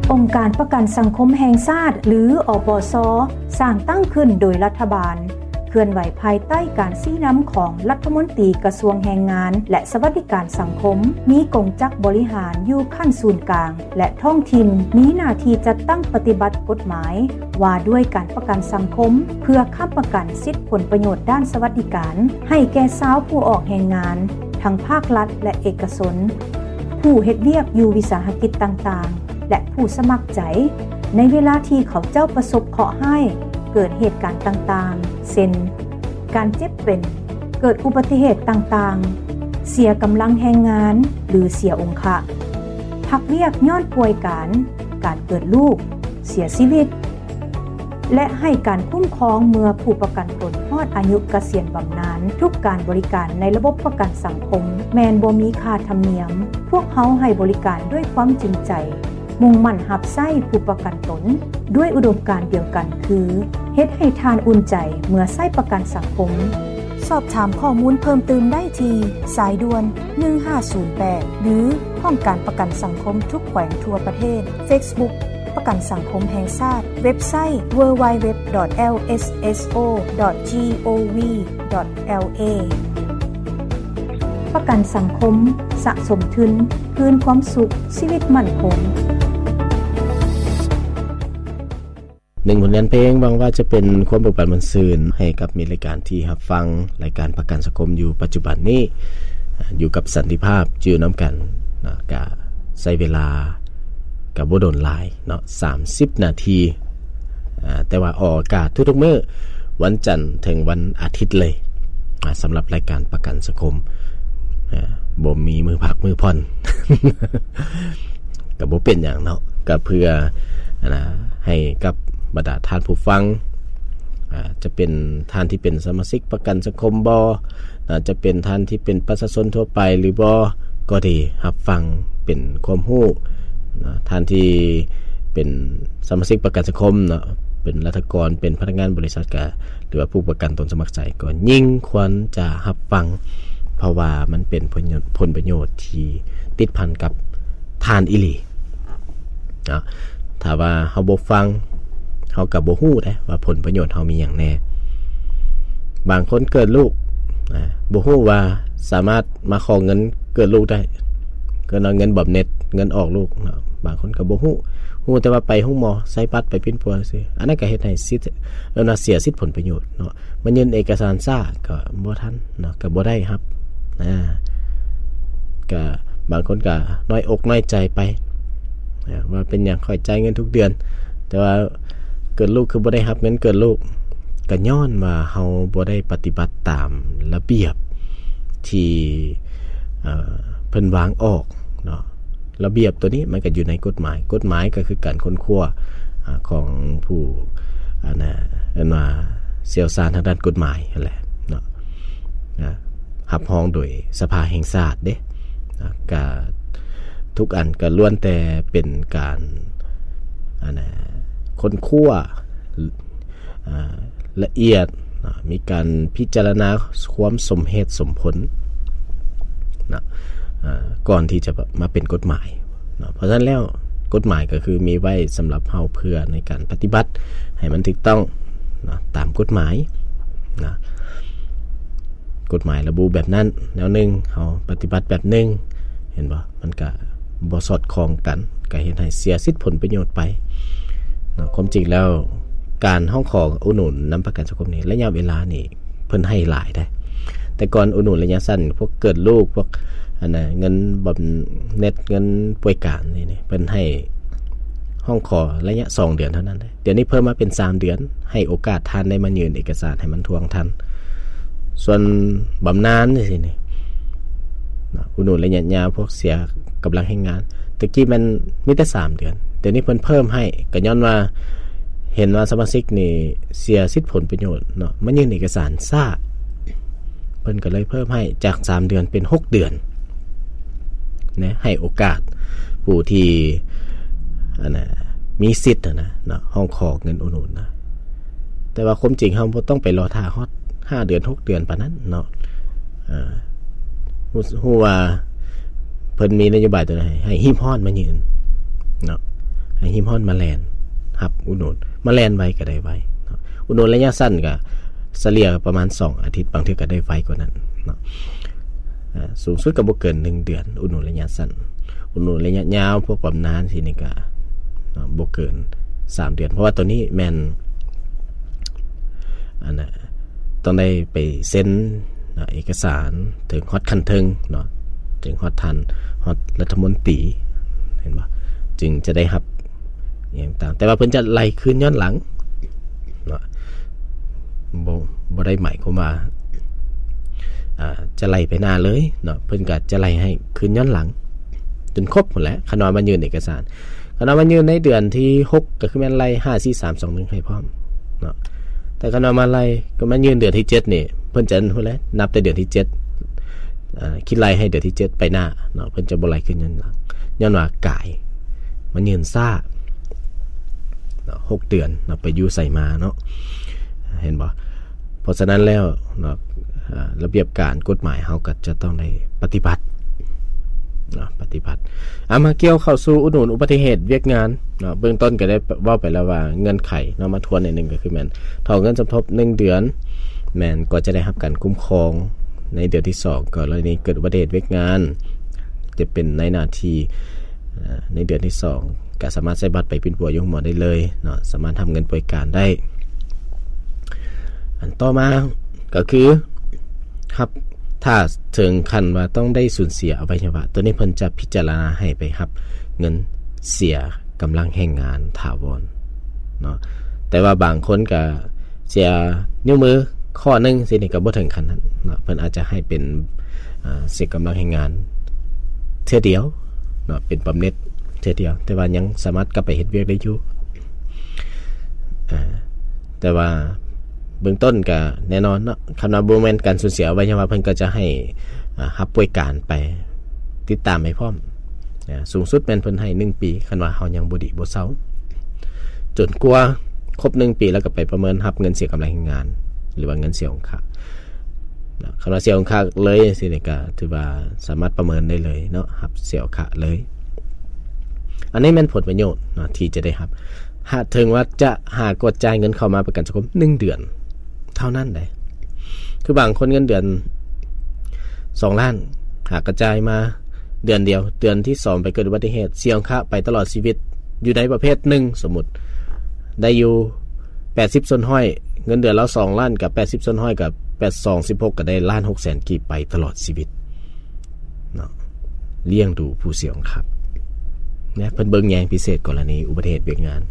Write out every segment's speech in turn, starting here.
องค์การประกันสังคมแห่งชาติหรืออปส.สร้างตั้งขึ้นโดยรัฐบาลเคลื่อนไหวภายใต้การชี้นำของรัฐมนตรีกระทรวงแรงงานและสวัสดิการสังคมมีกงจักบริหารอยู่ขั้นศูนย์กลางและท้องถิ่นมีหน้าที่จัดตั้งปฏิบัติกฎหมายว่าด้วยการประกันสังคมเพื่อค้ำประกันสิทธิผลประโยชน์ด้านสวัสดิการให้แก่ชาวผู้ออกแรงงานทั้งภาครัฐและเอกชนผู้เฮ็ดเวียกอยู่วิสาหกิจต่างๆและผู้สมัครใจในเวลาที่เขาเจ้าประสบเคราะห์ให้เกิดเหตุการณ์ต่างๆเช่นการเจ็บเป็นเกิดอุบัติเหตุต่างๆเสียกำลังแรงงานหรือเสียองค์ะพักเวียกย้อนป่วยการเกิดลูกเสียชีวิตและให้การคุ้มครองเมื่อผู้ประกันตนฮอดอายุเกษียณบำนาญทุกการบริการในระบบประกันสังคมแม้นบ่มีค่าธรรมเนียมพวกเขาให้บริการด้วยความจริงใจมุ่งมั่นรับใช้ผู้ประกันตนด้วยอุดมการณ์เดียวกันคือเฮ็ดให้ทานอุ่นใจเมื่อใช้ประกันสังคมสอบถามข้อมูลเพิ่มเติมได้ที่สายด่วน1508หรือห้องการประกันสังคมทุกแขวงทั่วประเทศ Facebook ประกันสังคมแห่งชาติเว็บไซต์ www.lsso.gov.la ประกันสังคมสะสมทุนคืนความสุขชีวิตมั่นคงผลงานเพลงหวังว่าจะเป็นความปลุกปั่นมันซื่นให้กับมีรายการที่รับฟังรายการประกันสังคมอยู่ปัจจุบันนี้อยู่กับสันติภาพจื้อน้ำกันก็ใช้เวลาก็บ่โดนหลายเนาะ30นาทีแต่ว่าออกอากาศทุกๆมื้อวันจันทร์ถึงวันอาทิตย์เลยสำหรับรายการประกันสังคมบ่มีมือพักมือผ่อน ก็บ่เป็นหยังเนาะก็เพื่อให้กับบรรดาท่านผู้ฟังจะเป็นท่านที่เป็นสมาชิกประกันสังคมบ่จะเป็นท่านที่เป็นประชาชนทั่วไปหรือบ่ก็ดีรับฟังเป็นความรู้ท่านที่เป็นสมาชิกประกันสังคมเนาะเป็นรัฐกรเป็นพนักงานบริษัทก็หรือว่าผู้ประกันตนสมัครใจก็ยิ่งควรจะรับฟังเพราะว่ามันเป็นผลประโยชน์ที่ติดพันกับท่านอีหลีถ้าว่าเฮาบ่ฟังเฮาก็บ่ฮู้ได้ว่าผลประโยชน์เฮามีหยังแน่บางคนเกิดลูกบ่ฮู้ว่าสามารถมาขอเงินเกิดลูกได้ก็เอาเงินบำเหน็จเงินออกลูกบางคนก็บ่ฮู้แต่ว่าไปห้องหมอใส่บัตรไปเป็นปัวซื่ออันนั้นก็เฮ็ดให้สิทธิ์แล้วน่ะเสียสิทธิ์ผลประโยชน์เนาะมันยื่นเอกสารช้าก็บ่ทันเนาะก็บ่ได้ครับก็บางคนก็น้อยอกน้อยใจไปว่าเป็นหยังค่อยจ่ายเงินทุกเดือนแต่ว่าเกิดลูกคือบ่ได้รับเงินเกิดลูกก็ย้อนว่าเฮาบ่ได้ปฏิบัติตามระเบียบที่เพิ่นวางออกเนาะระเบียบตัวนี้มันก็อยู่ในกฎหมายก็คือการค้นคว้าของผู้ว่าเชี่ยวชาญทางด้านกฎหมายนั่นแหละเนาะรับรองโดยสภาแห่งชาติเด้ก็ทุกอันก็ล้วนแต่เป็นการค้นคว้าละเอียดมีการพิจารณาความสมเหตุสมผลนะก่อนที่จะมาเป็นกฎหมายนะเพราะฉะนั้นแล้วกฎหมายก็คือมีไว้สำหรับเฮาเพื่อในการปฏิบัติให้มันถูกต้องนะตามกฎหมายนะกฎหมายระบุแบบนั้นแนวนึงเฮาปฏิบัติแบบนึงเห็นบ่มันก็บ่สอดคล้องกันก็เฮ็ดให้เสียสิทธิผลประโยชน์ไปนะความจริงแล้วการห้องขออุดหนุนนำประกันสังคมนี้ระยะเวลานี่เพิ่นให้หลายได้แต่ก่อนอุดหนุนระยะสั้นพวกเกิดลูกพวกเงินบำเหน็จเงินป่วยการนี่เพิ่นให้ห้องขอระยะ2เดือนเท่านั้นเดี๋ยวนี้เพิ่มมาเป็น3เดือนให้โอกาสท่านได้มายื่นเอกสารให้มันทวงทันส่วนบำนาญนี่สินี่อุดหนุนระยะยาวพวกเสียกำลังแรงงานตะกี้มันมีแต่3เดือนเดี๋ยวนี้เพิ่นเพิ่มให้ก็ย้อนว่าเห็นว่าสมาชิกนี่เสียสิทธิผลประโยชน์เนาะมันยื่นเอกสารช้าเพิ่นก็เลยเพิ่มให้จาก3เดือนเป็น6เดือนนะให้โอกาสผู้ที่มีสิทธิ์นะเนาะห้องขอเงินอุดหนุนนะแต่ว่าความจริงเฮาบ่ต้องไปรอท่าฮอด5เดือน6เดือนปานนั้นเนาะฮู้ว่าเพิ่นมีนโยบายตัวไหนให้ฮีบฮอดมายืนเนาะให้หิมฮ้อนมาแล่นรับอุดหนุนมาแล่นไว้ก็ได้ไว้อุดหนุนระยะสั้นก็เฉลี่ยประมาณ2อาทิตย์บางทีก็ได้ไวกว่านั้นเนาะสูงสุดก็บ่เกิน1เดือนอุดหนุนระยะสั้นอุดหนุนระยะยาวพวกบำนาญสินี่ก็บ่เกิน3เดือนเพราะว่าตัวนี้แม่นอันน่ะต้องได้ไปเซ็นเอกสารถึงฮอดคันถึงเนาะถึงฮอดทันฮอดรัฐมนตรีเห็นบ่จึงจะได้รับอย่างต่างแต่ว่าเพิ่นจะไล่คืนย้อนหลังเนาะบ่ได้หมายความว่าจะไล่ไปหน้าเลยเนาะเพิ่นก็จะไล่ให้คืนย้อนหลังจนครบหมดแล้วคันว่ามันยื่นเอกสารคันว่ามันยื่นในเดือนที่6ก็คือแม่นไล่5 4 3 2 1ให้พร้อมเนาะแต่คันว่ามาไล่ก็มันยื่นเดือนที่7นี่เพิ่นจะพูดแล้วนับแต่เดือนที่7คิดไล่ให้เดือนที่7ไปหน้าเนาะเพิ่นจะบ่ไล่คืนย้อนหลังย้อนว่ากายมันยื่นซ่าเนาะ6เดือนเนาะไปอยู่ใส่มาเนาะเห็นบ่เพราะฉะนั้นแล้วเนาะระเบียบการกฎหมายเฮาก็จะต้องได้ปฏิบัติเนาะปฏิบัติมาเกี่ยวเข้าสู่อุดหนุนอุบัติเหตุเวียกงานเนาะเบื้องต้นก็ได้เว้าไปแล้วว่าเงื่อนไขเนาะมาทวนอีกนึงก็คือแม่นถอนเงินสมทบ1เดือนแม่นก็จะได้รับการคุ้มครองในเดือนที่2กรณีเกิดอุบัติเหตุเวียกงานจะเป็นในหน้าที่ในเดือนที่2ก็สามารถใช้บัตรไปเป็นป่วยอยู่หมอได้เลยเนาะสามารถทำเงินป่วยการได้อันต่อมาก็คือครับถ้าถึงขั้นว่าต้องได้สูญเสียอวัยวะตัวนี้เพิ่นจะพิจารณาให้ไปครับเงินเสียกำลังแรงงานถาวรเนาะแต่ว่าบางคนก็เสียนิ้วมือข้อนึงสินี่ก็บ่ถึงขั้นนั้นเนาะเพิ่นอาจจะให้เป็นเสียกำลังแรงงานเทื่อเดียวเนาะเป็นบำเหน็จเทื่อเดียวแต่ว่ายังสามารถกลับไปเฮ็ดเวียกได้อยู่แต่ว่าเบื้องต้นก็แน่นอนเนาะคำว่าบ่แม่นการสูญเสียอวัยวะเพิ่นก็จะให้รับป่วยการไปติดตามให้พร้อมสูงสุดแม่นเพิ่นให้1ปีคันว่าเฮายังบ่ดีบ่เซาจนกว่าครบ1ปีแล้วก็ไปประเมินรับเงินเสียกำไรแรงงานหรือว่าเงินเสียของค่าคำว่าเสียของค่าเลยสินี่ก็ถือว่าสามารถประเมินได้เลยเนาะรับเสียของค่าเลยอันนี้แม่นผลประโยชน์เนาะที่จะได้รับหากถึงว่าจะหากดจ่ายเงินเข้ามาประกันสังคม1เดือนเท่านั้นได้คือบางคนเงินเดือน2ล้านหากกระจายมาเดือนเดียวเดือนที่2ไปเกิดอุบัติเหตุเสียค่าไปตลอดชีวิตอยู่ในประเภท1สมมุติได้อยู่80ส่วนห้อยเงินเดือนเรา2ล้านกับ80ส่วนห้อยกับ8216ก็ได้1,600,000กีบไปตลอดชีวิตเนาะเลี้ยงดูผู้เสียค่าเนี่ยเพิ่นเบิ่งแยงพิเศษกรณีอุบัติเหตุเวียกงาน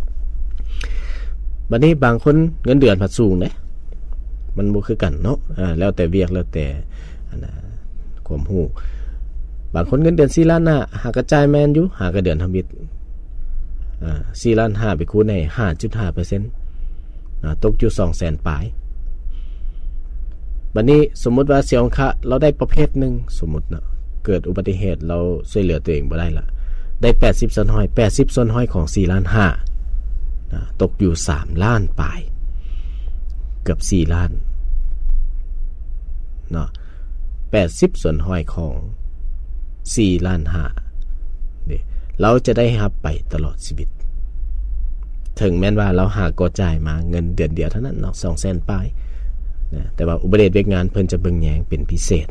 บัดนี้บางคนเงินเดือนผัดสูงเด้มันบ่คือกันเนาะแล้วแต่เวียกแล้วแต่ความรู้บางคนเงินเดือน4ล้านหากระจายแม่นอยู่หากระเดือนทำบิด4ล้าน5ไปคูณใน 5.5% ตกอยู่ 200,000 ปลายบัดนี้สมมุติว่าเสียของค่าเราได้ประเภทนึงสมมุติเนาะเกิดอุบัติเหตุเราช่วยเหลือตัวเองบ่ได้ละได้80ส่วนห้อย80ส่วนห้อยของ4ล้าน5ตกอยู่3ล้านปลายเกือบ4ล้านเนาะ80ส่วนห้อยของ4ล้าน5นี่เราจะได้รับไปตลอดชีวิตถึงแม้นว่าเราหากดจ่ายมาเงินเดือนเดียวเท่านั้นเนาะ 200,000 ปลายนะแต่ว่าอุบัติเหตุเวียกงานเพิ่นจะเบิ่งแยงเป็นพิเศษ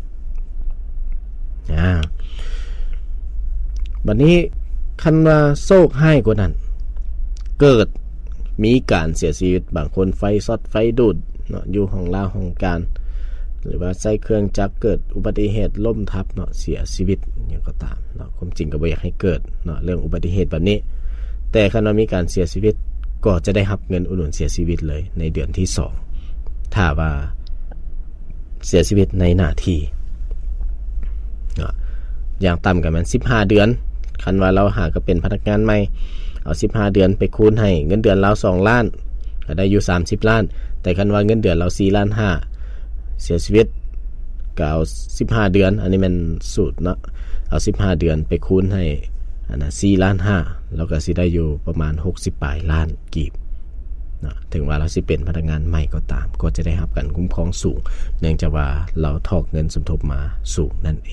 บัดนี้คันว่าโชคให้กว่านั้นเกิดมีการเสียชีวิตบางคนไฟช็อตไฟดูดเนาะอยู่ห้องล่าห้องการหรือว่าใช้เครื่องจักรเกิดอุบัติเหตุล้มทับเนาะเสียชีวิตอย่างก็ตามเนาะความจริงก็บ่อยากให้เกิดเนาะเรื่องอุบัติเหตุแบบนี้แต่คันว่ามีการเสียชีวิตก็จะได้รับเงินอุดหนุนเสียชีวิตเลยในเดือนที่2ถ้าว่าเสียชีวิตในหน้าที่เนาะอย่างต่ำก็มัน15เดือนคันว่าเราหาก็เป็นพนักงานใหม่เอา15เดือนไปคูณให้เงินเดือนเรา2ล้านก็ได้อยู่30ล้านแต่คันว่าเงินเดือนเรา4ล้าน5เสียชีวิตก็เอา15เดือนอันนี้มันสูตรเนาะเอา15เดือนไปคูณให้อันน่ะ4ล้าน5แล้วก็สิได้อยู่ประมาณ60ปลายล้านกีบเนาะถึงว่าเราสิเป็นพนักงานใหม่ก็ตามก็จะได้รับการคุ้มครองสูงเนื่องจากว่าเราถอกเงินสมทบมาสูงนั่นเอง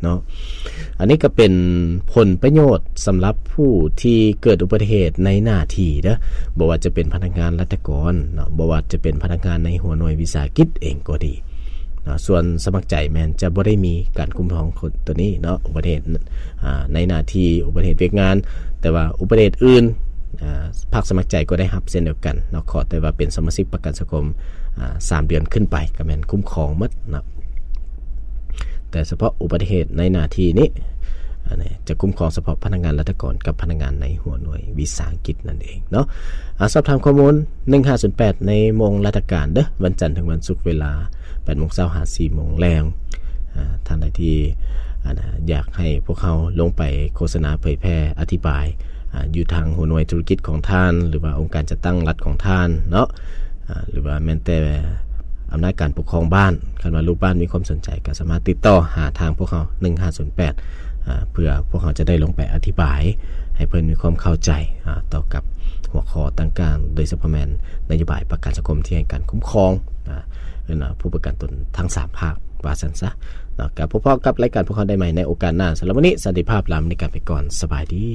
เนาะอันนี้ก็เป็นผลประโยชน์สำหรับผู้ที่เกิดอุบัติเหตุในหน้าที่เด้อบ่ว่าจะเป็นพนักงานราชการเนาะบ่ว่าจะเป็นพนักงานในหัวหน่วยวิสาหกิจเองก็ดีนะส่วนสมัครใจแม่นจะบ่ได้มีการคุ้มครองคนตัวนี้เนาะอุบัติเหตุในหน้าที่อุบัติเหตุเวียกงานแต่ว่าอุบัติเหตุอื่นภาคสมัครใจก็ได้รับเช่นเดียวกันเนาะขอแต่ว่าเป็นสมาชิกประกันสังคม3 เดือนขึ้นไปก็แม่นคุ้มครองหมดนะแต่เฉพาะอุบัติเหตุในหน้าที่นี้จะคุ้มครองเฉพาะพนักงานราชการกับพนักงานในหัวหน่วยวิสาหกิจนั่นเองเนาะสอบถามข้อมูล1508ในโมงราชการเด้อวันจันทร์ถึงวันศุกร์เวลา 8:00 น. หา 4:00 น. แลงท่านใดที่อยากให้พวกเขาลงไปโฆษณาเผยแพร่อธิบายอยู่ทางหัวหน่วยธุรกิจของท่านหรือว่าองค์การจัดตั้งรัฐของท่านเนาะหรือว่าแม้แต่อำนาจการปกครองบ้านคันว่าลูกบ้านมีความสนใจก็สามารถติดต่อหาทางพวกเขา1508เพื่อพวกเขาจะได้ลงไปอธิบายให้เพิ่นมีความเข้าใจต่อกับหัวข้อต่างๆโดยเฉพาะแม่นนโยบายประกันสังคมที่ให้การคุ้มครองผู้ประกันตนทั้ง3ภาคว่าซั่นซะกับพบกับรายการพวกเขาได้ใหม่ในโอกาสหน้าสำหรับวันนี้สันติภาพลาในการไปก่อนสบายดี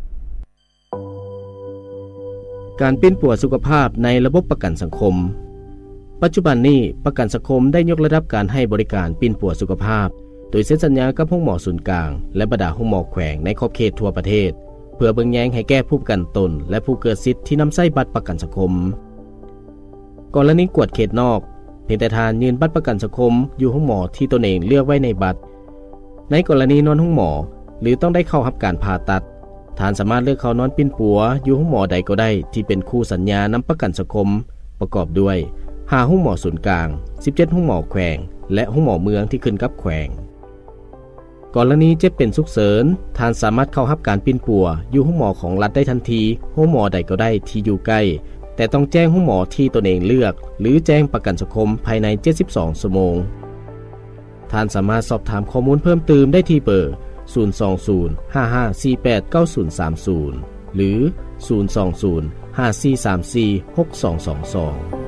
การปิ้นปัวสุขภาพในระบบประกันสังคมปัจจุบันนี้ประกันสังคมได้ยกระดับการให้บริการปิ้นปัวสุขภาพโดยเซ็นสัญญากับห้องหมอศูนย์กลางและบรรดาห้องหมอแขวงในขอบเขตทั่วประเทศเพื่อเบิ่งแยงให้แก้ผู้ประกันตนและผู้เกิดสิทธิ์ที่นำใช้บัตรประกันสังคมกรณีกวดเขตนอกเพียงแต่ทานยืนบัตรประกันสังคมอยู่ห้องหมอที่ตนเองเลือกไว้ในบัตรในกรณีนอนห้องหมอหรือต้องได้เข้ารับการผ่าตัดทานสามารถเลือกเข้านอนปิ้นปัวอยู่ห้องหมอใดก็ได้ที่เป็นคู่สัญญานำประกันสังคมประกอบด้วย5ห้องหมอศูนย์กลาง17ห้องหมอแขวงและห้องหมอเมืองที่ขึ้นกับแขวงกรณีเจ็บเป็นฉุกเฉินทานสามารถเข้ารับการปิ้นปัวอยู่ห้องหมอของรัฐได้ทันทีห้องหมอใดก็ได้ที่อยู่ใกล้แต่ต้องแจ้งห้องหมอที่ตนเองเลือกหรือแจ้งประกันสังคมภายใน72 ชั่วโมงท่านสามารถสอบถามข้อมูลเพิ่มเติมได้ที่เบอร์02055489030หรือ02054346222